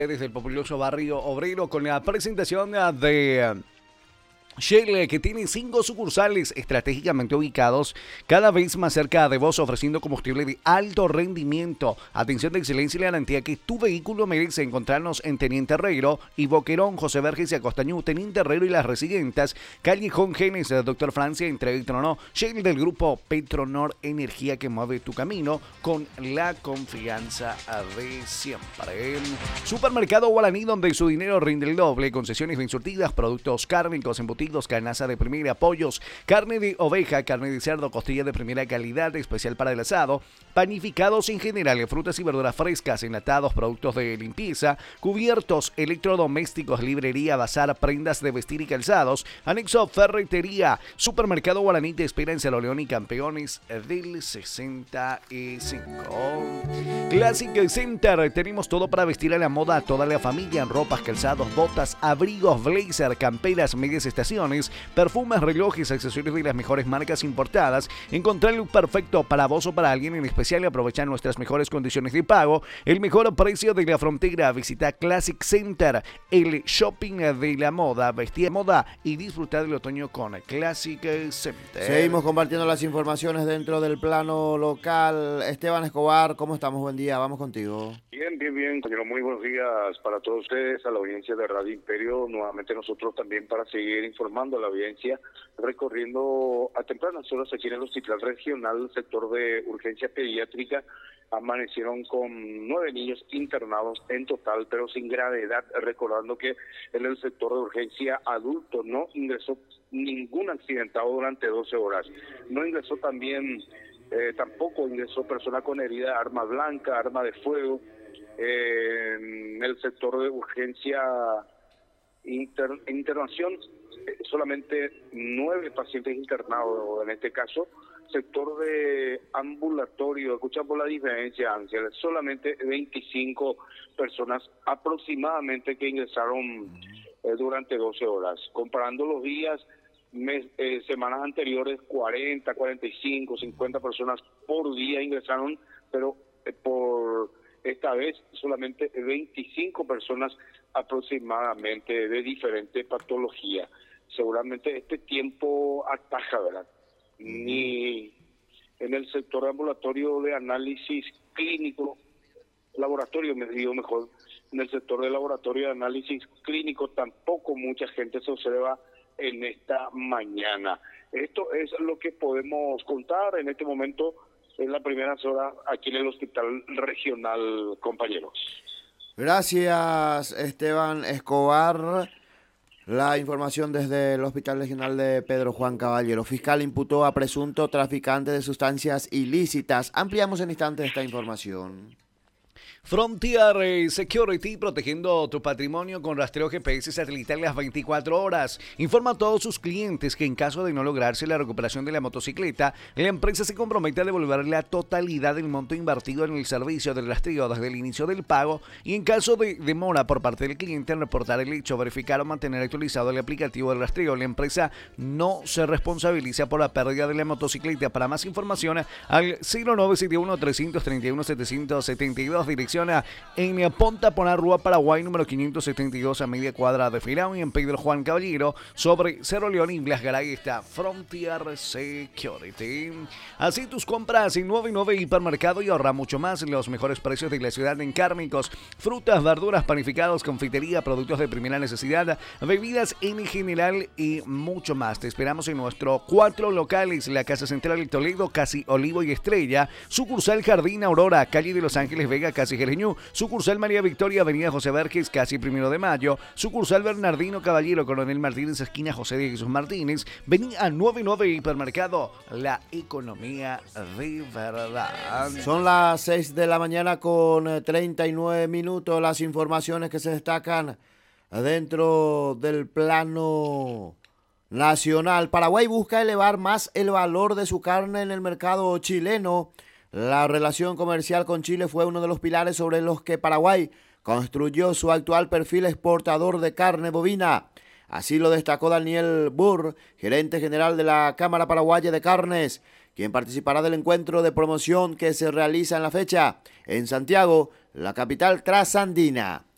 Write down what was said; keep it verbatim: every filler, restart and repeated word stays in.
Desde el populoso barrio obrero con la presentación de Shell, que tiene cinco sucursales estratégicamente ubicados cada vez más cerca de vos, ofreciendo combustible de alto rendimiento, atención de excelencia y garantía que tu vehículo merece. Encontrarnos en Teniente Herrero y Boquerón, José Verges y Acostañú, Teniente Herrero y Las Residentas, Callejón Genes, Doctor Francia, entre Petronor. Shell, del grupo Petronor, energía que mueve tu camino con la confianza de siempre. Supermercado Guaraní, donde su dinero rinde el doble, concesiones bien surtidas, productos cárnicos, embutidos, carnaza de primera, pollos, carne de oveja, carne de cerdo, costilla de primera calidad, especial para el asado, panificados en general, frutas y verduras frescas, enlatados, productos de limpieza, cubiertos, electrodomésticos, librería, bazar, prendas de vestir y calzados, anexo ferretería. Supermercado Guaraní te espera en Cerro León y Campeones del sesenta y cinco. Classic Center, tenemos todo para vestir a la moda a toda la familia, ropas, calzados, botas, abrigos, blazer, camperas, medias estaciones, perfumes, relojes, accesorios de las mejores marcas importadas. Encontrar el look perfecto para vos o para alguien en especial y aprovechar nuestras mejores condiciones de pago, el mejor precio de la frontera. Visita Classic Center, el shopping de la moda, vestir de moda y disfrutar del otoño con Classic Center. Seguimos compartiendo las informaciones dentro del plano local. Esteban Escobar, ¿cómo estamos? Buen día, vamos contigo. Bien, bien, bien, compañero. Muy buenos días para todos ustedes, a la audiencia de Radio Imperio. Nuevamente nosotros también para seguir informando a la audiencia, recorriendo a tempranas horas aquí en el Hospital Regional, sector de urgencia pediátrica. Amanecieron con nueve niños internados en total, pero sin gravedad, recordando que en el sector de urgencia adulto no ingresó ningún accidentado durante doce horas. No ingresó también, eh, tampoco ingresó persona con herida, arma blanca, arma de fuego. Eh, en el sector de urgencia inter, internación, eh, solamente nueve pacientes internados en este caso. Sector de ambulatorio, escuchamos la diferencia, Ángel, solamente veinticinco personas aproximadamente que ingresaron eh, durante doce horas. Comparando los días, mes, eh, semanas anteriores, cuarenta, cuarenta y cinco, cincuenta personas por día ingresaron, pero eh, por esta vez solamente veinticinco personas aproximadamente de diferente patología. Seguramente este tiempo ataja, ¿verdad? Ni en el sector ambulatorio de análisis clínico, laboratorio, me digo mejor, en el sector de laboratorio de análisis clínico tampoco mucha gente se observa en esta mañana. Esto es lo que podemos contar en este momento, en las primeras horas aquí en el Hospital Regional, compañeros. Gracias, Esteban Escobar. La información desde el Hospital Regional de Pedro Juan Caballero. Fiscal imputó a presunto traficante de sustancias ilícitas. Ampliamos en instantes esta información. Frontier Security, protegiendo tu patrimonio con rastreo G P S satelital las veinticuatro horas. Informa a todos sus clientes que en caso de no lograrse la recuperación de la motocicleta, la empresa se compromete a devolver la totalidad del monto invertido en el servicio del rastreo desde el inicio del pago, y en caso de demora por parte del cliente en reportar el hecho, verificar o mantener actualizado el aplicativo del rastreo, la empresa no se responsabiliza por la pérdida de la motocicleta. Para más información, al cero nueve siete uno, tres tres uno, siete siete dos, dirección en Ponta Poná, Rúa Paraguay, número quinientos setenta y dos, a media cuadra de Firao, y en Pedro Juan Caballero, sobre Cerro León y Blas Garay, está Frontier Security. Así tus compras en nueve y nueve Hipermercado y ahorra mucho más. Los mejores precios de la ciudad en cárnicos, frutas, verduras, panificados, confitería, productos de primera necesidad, bebidas en general y mucho más. Te esperamos en nuestros cuatro locales: la Casa Central de Toledo, casi Olivo y Estrella; sucursal Jardín Aurora, calle de Los Ángeles Vega, casi Geleñú; sucursal María Victoria, avenida José Verges, casi Primero de Mayo; sucursal Bernardino Caballero, Coronel Martínez, esquina José de Jesús Martínez. Vení a nueve y nueve Hipermercado, la economía de verdad. Son las seis de la mañana con treinta y nueve minutos. Las informaciones que se destacan dentro del plano nacional. Paraguay busca elevar más el valor de su carne en el mercado chileno. La relación comercial con Chile fue uno de los pilares sobre los que Paraguay construyó su actual perfil exportador de carne bovina. Así lo destacó Daniel Burr, gerente general de la Cámara Paraguaya de Carnes, quien participará del encuentro de promoción que se realiza en la fecha en Santiago, la capital trasandina.